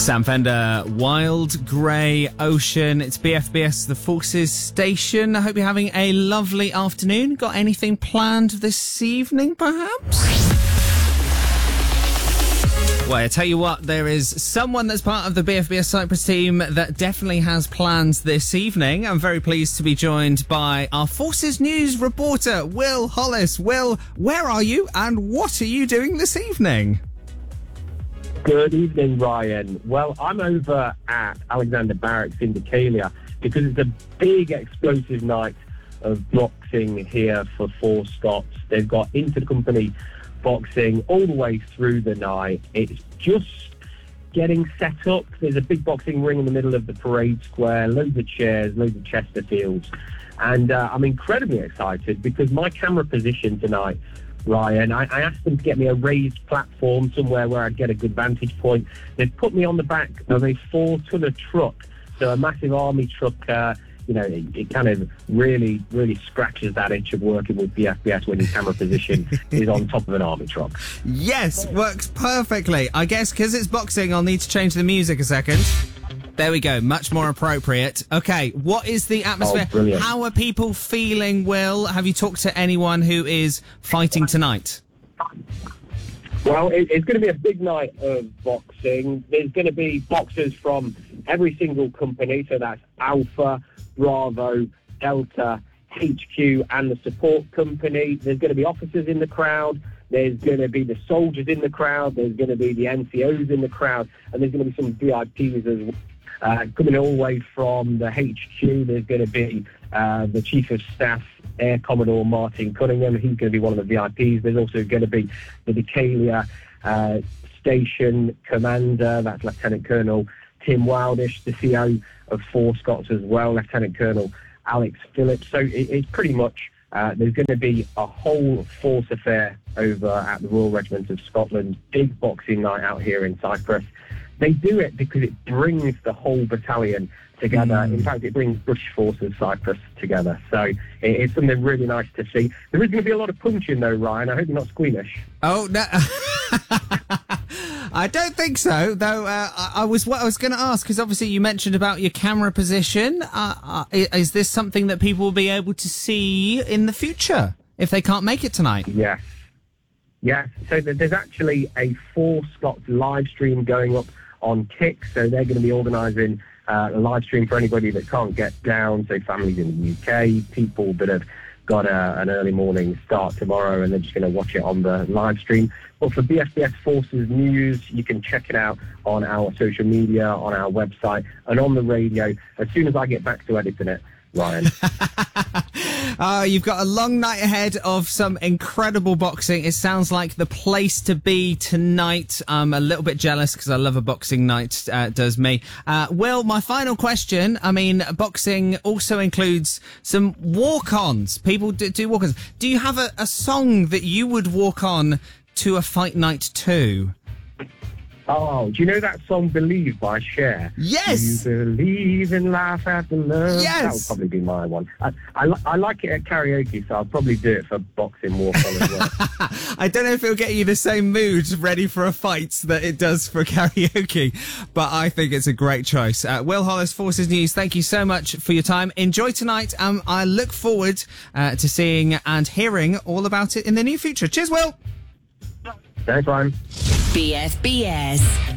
Sam Fender, Wild Grey Ocean. It's BFBS, the Forces Station. I hope you're having a lovely afternoon. Got anything planned this evening, perhaps? Well, I tell you what, there is someone that's part of the BFBS Cyprus team that definitely has plans this evening. I'm very pleased to be joined by our Forces News reporter, Will Hollis. Will, where are you and what are you doing this evening? Good evening, Ryan. Well, I'm over at Alexander Barracks in Decalia because it's a big explosive night of boxing here for Four Scots. They've got intercompany boxing all the way through the night. It's just getting set up. There's a big boxing ring in the middle of the parade square, loads of chairs, loads of Chesterfields. And I'm incredibly excited because my camera position tonight, Ryan, I asked them to get me a raised platform somewhere where I'd get a good vantage point. They've put me on the back of a 4-tonner truck, so a massive army truck. It kind of really, really scratches that itch of working with BFBS when your camera position is on top of an army truck. Yes, works perfectly. I guess because it's boxing, I'll need to change the music a second. There we go, much more appropriate. Okay, what is the atmosphere? Oh, brilliant. How are people feeling, Will? Have you talked to anyone who is fighting tonight? Well, it's going to be a big night of boxing. There's going to be boxers from every single company, so that's Alpha, Bravo, Delta, HQ, and the support company. There's going to be officers in the crowd. There's going to be the soldiers in the crowd. There's going to be the NCOs in the crowd. And there's going to be some VIPs as well. Coming all the way from the HQ, there's going to be the Chief of Staff, Air Commodore Martin Cunningham. He's going to be one of the VIPs. There's also going to be the Decalia Station Commander. That's Lieutenant Colonel Tim Wildish, the CO of Four Scots as well, Lieutenant Colonel Alex Phillips. So it's pretty much, there's going to be a whole force affair over at the Royal Regiment of Scotland. Big boxing night out here in Cyprus. They do it because it brings the whole battalion together. In fact, it brings British Forces Cyprus together. So it's something really nice to see. There is going to be a lot of punching, though, Ryan. I hope you're not squeamish. Oh, no. I don't think so, though. I was going to ask, because obviously you mentioned about your camera position. Is this something that people will be able to see in the future if they can't make it tonight? Yes. Yes. So there's actually a Four Scots live stream going up on Kick, so they're going to be organising a live stream for anybody that can't get down, so families in the UK, people that have got an early morning start tomorrow and they're just going to watch it on the live stream. But for BFBS Forces News, you can check it out on our social media, on our website, and on the radio as soon as I get back to editing it, Ryan. You've got a long night ahead of some incredible boxing. It sounds like the place to be tonight. I'm a little bit jealous because I love a boxing night, does me. Will, my final question, I mean, boxing also includes some walk-ons. People do walk-ons. Do you have a song that you would walk on to a fight night too? Oh, do you know that song Believe by Cher? Yes! You believe in life after love? Yes! That would probably be my one. I like it at karaoke, so I'll probably do it for boxing walk-on as well. I don't know if it'll get you the same mood ready for a fight that it does for karaoke, but I think it's a great choice. Will Hollis, Forces News, thank you so much for your time. Enjoy tonight. I look forward to seeing and hearing all about it in the near future. Cheers, Will! Thanks, Ryan. BFBS.